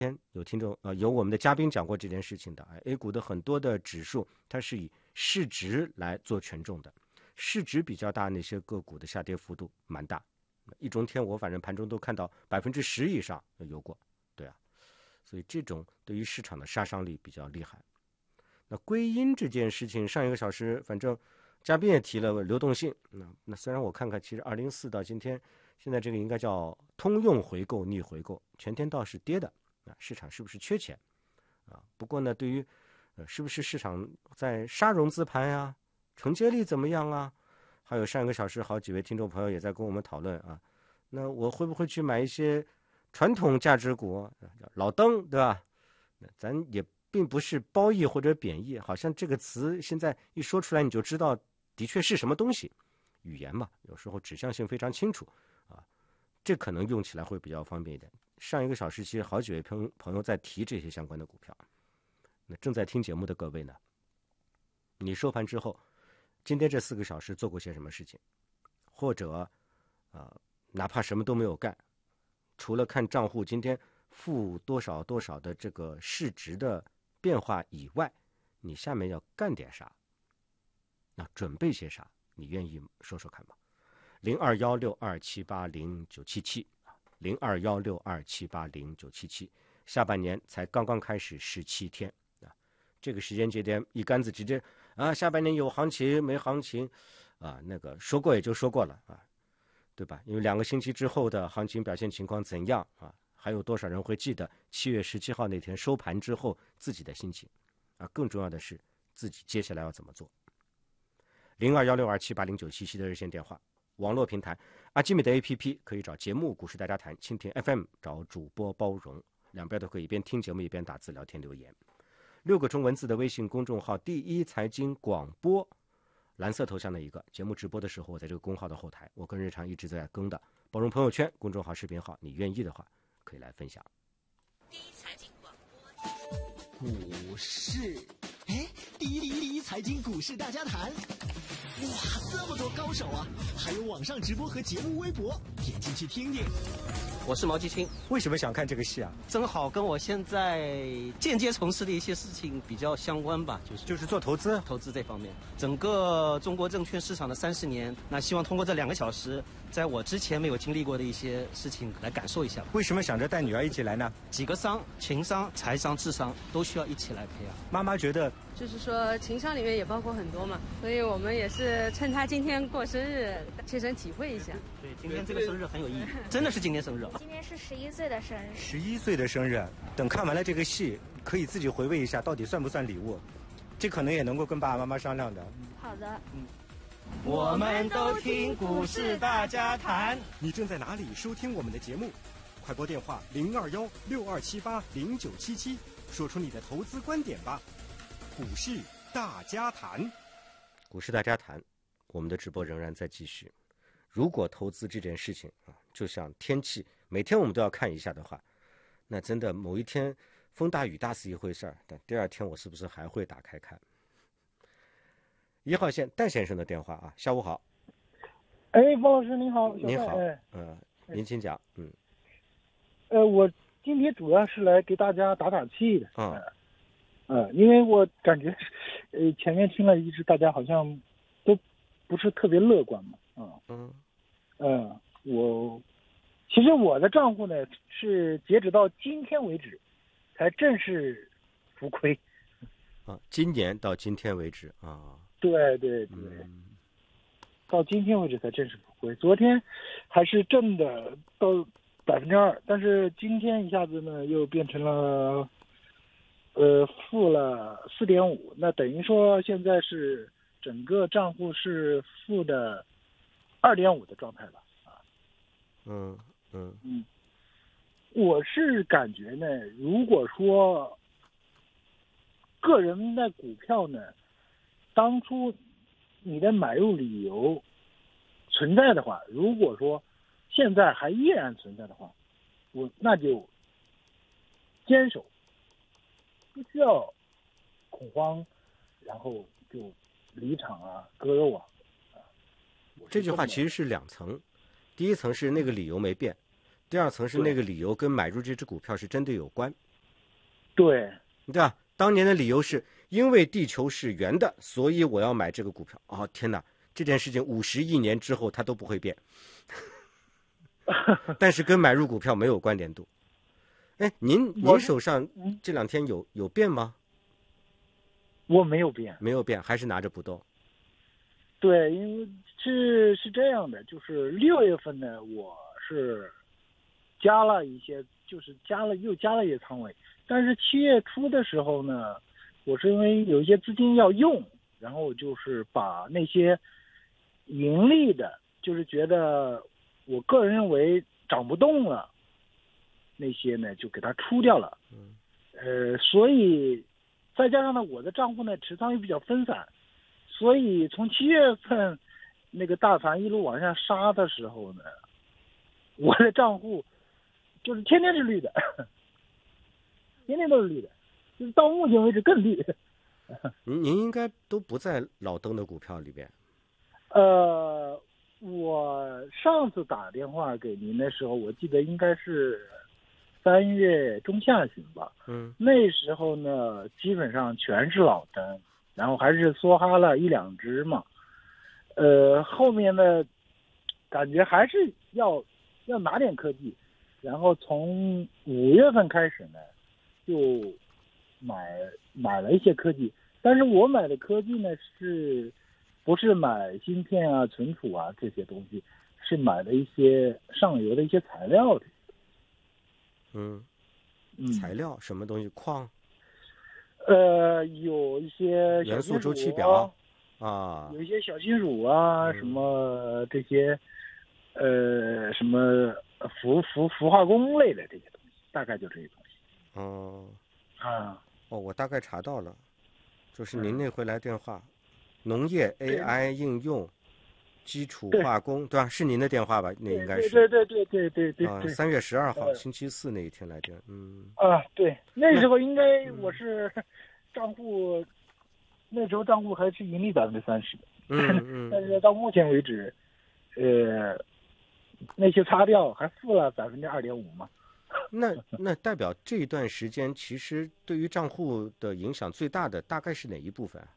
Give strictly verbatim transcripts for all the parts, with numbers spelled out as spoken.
天有听众呃有我们的嘉宾讲过这件事情的。A 股的很多的指数它是以市值来做权重的，市值比较大那些个股的下跌幅度蛮大。一中天我反正盘中都看到百分之十以上有过，对啊，所以这种对于市场的杀伤力比较厉害。那归因这件事情，上一个小时反正嘉宾也提了流动性。那那虽然我看看，其实二零四到今天，现在这个应该叫通用回购逆回购，全天倒是跌的。啊，市场是不是缺钱啊？不过呢，对于呃是不是市场在杀融资盘呀，承接力怎么样啊？还有上一个小时好几位听众朋友也在跟我们讨论啊，那我会不会去买一些传统价值股，老登，对吧？咱也并不是褒义或者贬义，好像这个词现在一说出来你就知道的确是什么东西。语言嘛，有时候指向性非常清楚啊，这可能用起来会比较方便一点。上一个小时其实好几位朋朋友在提这些相关的股票，那正在听节目的各位呢，你收盘之后今天这四个小时做过些什么事情，或者啊、呃，哪怕什么都没有干，除了看账户今天负多少多少的这个市值的变化以外，你下面要干点啥，那准备些啥，你愿意说说看吗？零二幺六二七八零九七七零二幺六二七八零九七七，下半年才刚刚开始十七天啊，这个时间节点一竿子直接啊，下半年有行情没行情啊，那个说过也就说过了啊，对吧？因为两个星期之后的行情表现情况怎样啊？还有多少人会记得七月十七号那天收盘之后自己的心情啊？更重要的是自己接下来要怎么做？零二幺六二七八零九七七的热线电话。网络平台阿基米的 A P P 可以找节目股市大家谈，蜻蜓 F M 找主播包容，两边都可以一边听节目一边打字聊天留言。六个中文字的微信公众号第一财经广播，蓝色头像的一个节目直播的时候，我在这个公号的后台，我跟日常一直在更的包容朋友圈公众号视频号，你愿意的话可以来分享。 第一财经广播股市， 哎，第一第一第一财经股市大家谈。哇，这么多高手啊！还有网上直播和节目微博，点进去听听。 我是毛继清。 为什么想看这个戏啊？ 正好跟我现在间接从事的一些事情比较相关吧，就是就是做投资， 投资这方面。整个中国证券市场的三十年，那希望通过这两个小时，在我之前没有经历过的一些事情来感受一下。 为什么想着带女儿一起来呢？ 几个商，情商、财商、智商都需要一起来培养。 妈妈觉得， 就是说情商里面也包括很多嘛，所以我们也是趁她今天过生日，切身体会一下。 对，今天这个生日很有意义，真的是今天生日。 今天是十一岁的生日。 十一岁的生日，等看完了这个戏，可以自己回味一下，到底算不算礼物？这可能也能够跟爸爸妈妈商量的。 好的。 嗯。我们都听股市大家谈。 你正在哪里收听我们的节目？快拨电话零二幺六二七八零九七七，说出你的投资观点吧。股市大家谈， 股市大家谈，我们的直播仍然在继续。如果投资这件事情啊，就像天气，每天我们都要看一下的话，那真的某一天风大雨大是一回事儿，但第二天我是不是还会打开看？一号线戴先生的电话啊，下午好。 哎，包老师您好。 您好， 嗯、 呃，您请讲，嗯。 呃，我今天主要是来给大家打打气的。 嗯。 呃，因为我感觉，呃，前面听了一直大家好像都不是特别乐观嘛。啊。 嗯。 嗯、呃，我其实我的账户呢是截止到今天为止，才正式浮亏。 啊，今年到今天为止啊。 对对对。 嗯， 到今天为止才正式浮亏，昨天还是正的到百分之二，但是今天一下子呢又变成了呃负了四点五，那等于说现在是整个账户是负的二点五的状态了啊。 嗯嗯嗯，我是感觉呢，如果说个人的股票呢，当初你的买入理由存在的话，如果说现在还依然存在的话，我那就坚守，不需要恐慌，然后就离场啊、割肉啊。 这句话其实是两层，第一层是那个理由没变，第二层是那个理由跟买入这只股票是真的有关。 对， 对吧？当年的理由是因为地球是圆的，所以我要买这个股票。哦，天哪！这件事情五十亿年之后它都不会变，但是跟买入股票没有关联度。哎，您您手上这两天有有变吗？ 我没有变， 没有变，还是拿着不动。 对，因为是是这样的，就是六月份呢，我是加了一些，就是加了又加了一些仓位，但是七月初的时候呢，我是因为有一些资金要用，然后就是把那些盈利的，就是觉得我个人认为涨不动了，那些呢就给它出掉了。 嗯， 呃，所以再加上呢，我的账户呢持仓又比较分散，所以从七月份那个大盘一路往下杀的时候呢，我的账户就是天天是绿的，天天都是绿的，就是到目前为止更绿。 您您应该都不在老登的股票里边。 呃，我上次打电话给您的时候，我记得应该是三月中下旬吧。 嗯， 那时候呢，基本上全是老登，然后还是梭哈了一两只嘛。呃，后面呢，感觉还是要要拿点科技，然后从五月份开始呢，就买买了一些科技，但是我买的科技呢是。不是买芯片啊、存储啊这些东西，是买了一些上游的一些材料的。 嗯， 嗯， 材料什么东西？矿？ 呃，有一些元素周期表啊， 有一些小金属啊， 嗯、 什么这些，呃，什么氟氟氟化工类的这些东西，大概就这些东西。 哦， 啊， 哦，我大概查到了，就是您那回来电话。嗯，农业 A I 应用，基础化工，对吧？是您的电话吧？那应该是。 对对对对对对啊， 对。 三月十二号，星期四那一天来电。嗯。 啊，对，那时候应该我是账户，那时候账户还是盈利百分之三十。 嗯嗯。 但是到目前为止，呃，那些擦掉还负了百分之二点五嘛。 那那代表这一段时间，其实对于账户的影响最大的大概是哪一部分啊？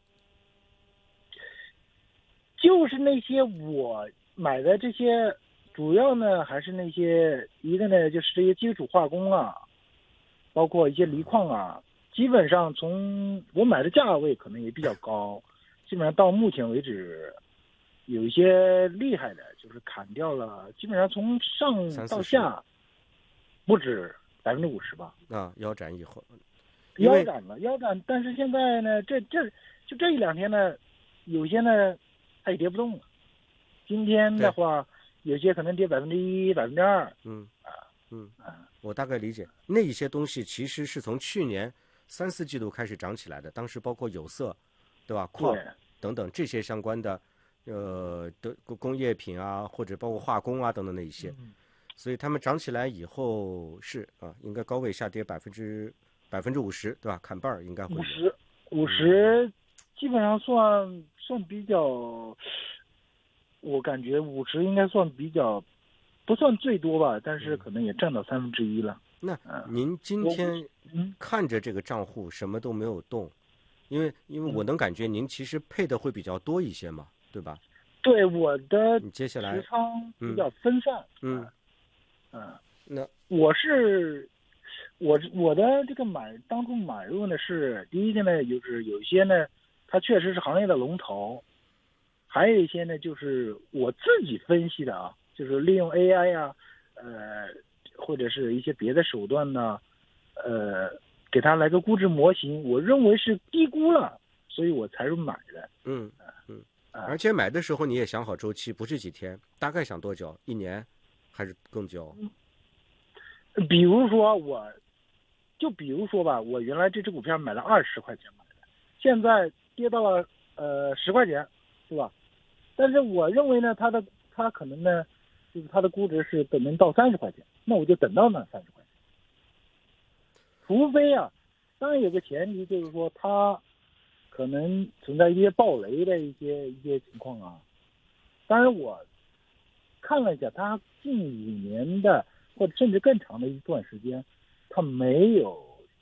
就是那些我买的这些，主要呢还是那些一个呢就是这些基础化工啊，包括一些锂矿啊，基本上从我买的价位可能也比较高，基本上到目前为止，有一些厉害的，就是砍掉了，基本上从上到下不止百分之五十吧。 啊，腰斩以后， 腰斩了，腰斩，但是现在呢，这这就这一两天呢，有些呢。它也跌不动了。今天的话，有些可能跌百分之一、百分之二。 嗯啊，嗯啊，我大概理解。那一些东西其实是从去年三四季度开始涨起来的，当时包括有色，对吧？矿等等这些相关的，呃的工业品啊，或者包括化工啊等等那一些， 嗯、 所以他们涨起来以后是啊，应该高位下跌百分之百分之五十，对吧？砍半儿应该会有。 五十，五十，基本上算。算比较，我感觉五十应该算比较，不算最多吧，但是可能也占到三分之一了。 那您今天看着这个账户什么都没有动，因为因为我能感觉您其实配的会比较多一些嘛，对吧？ 对，我的你接下来持仓比较分散。 嗯嗯， 那我是我我的这个买当初买入呢是第一个呢，就是有一些呢。它确实是行业的龙头，还有一些呢，就是我自己分析的啊，就是利用 A I 啊，呃，或者是一些别的手段呢，呃，给它来个估值模型，我认为是低估了，所以我才是买的。 嗯嗯，而且买的时候你也想好周期，不是几天，大概想多久？一年还是更久？ 比如说我，就比如说吧，我原来这只股票买了二十块钱买的，现在。跌到了呃十块钱，是吧？但是我认为呢，它的它可能呢，就是它的估值是可能到三十块钱，那我就等到那三十块钱。除非啊，当然有个前提就是说它可能存在一些暴雷的一些一些情况啊。当然我看了一下，它近几年的或者甚至更长的一段时间，它没有